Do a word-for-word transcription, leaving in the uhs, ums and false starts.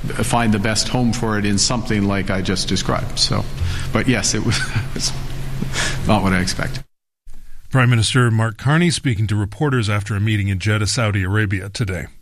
find the best home for it in something like I just described. So, but yes, it was, it was not what I expected. Prime Minister Mark Carney speaking to reporters after a meeting in Jeddah, Saudi Arabia today.